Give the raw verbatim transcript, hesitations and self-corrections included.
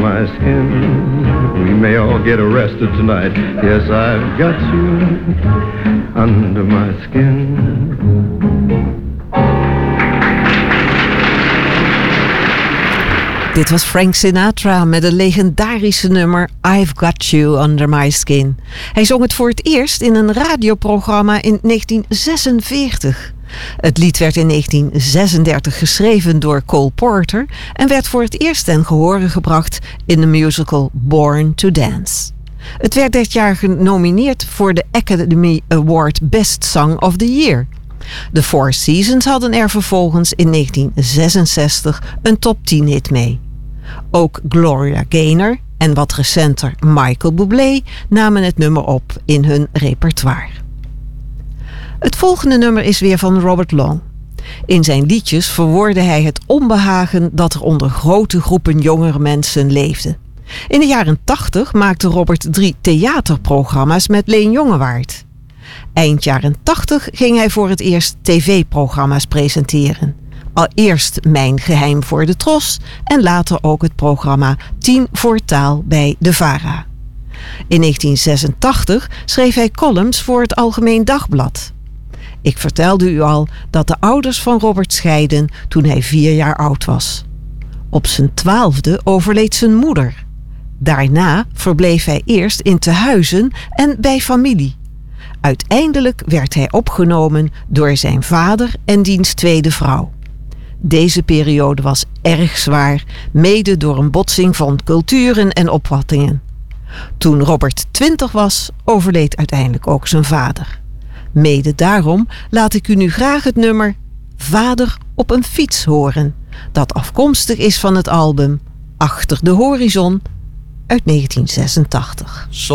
My skin, we may all get arrested tonight. Yes, I've got you under my skin. Dit was Frank Sinatra met het legendarische nummer I've Got You Under My Skin. Hij zong het voor het eerst in een radioprogramma in negentien zesenveertig. Het lied werd in negentien zesendertig geschreven door Cole Porter en werd voor het eerst ten gehore gebracht in de musical Born to Dance. Het werd dit jaar genomineerd voor de Academy Award Best Song of the Year. De Four Seasons hadden er vervolgens in negentien zesenzestig een top tien hit mee. Ook Gloria Gaynor en wat recenter Michael Bublé namen het nummer op in hun repertoire. Het volgende nummer is weer van Robert Long. In zijn liedjes verwoordde hij het onbehagen dat er onder grote groepen jongere mensen leefden. In de jaren tachtig maakte Robert drie theaterprogramma's met Leen Jongewaard. Eind jaren tachtig ging hij voor het eerst tv-programma's presenteren. Al eerst Mijn Geheim voor de Tros en later ook het programma Tien voor Taal bij de VARA. In negentien zesentachtig schreef hij columns voor het Algemeen Dagblad. Ik vertelde u al dat de ouders van Robert scheidden toen hij vier jaar oud was. Op zijn twaalfde overleed zijn moeder. Daarna verbleef hij eerst in tehuizen en bij familie. Uiteindelijk werd hij opgenomen door zijn vader en diens tweede vrouw. Deze periode was erg zwaar, mede door een botsing van culturen en opvattingen. Toen Robert twintig was, overleed uiteindelijk ook zijn vader. Mede daarom laat ik u nu graag het nummer Vader op een fiets horen, dat afkomstig is van het album Achter de Horizon uit negentien zesentachtig.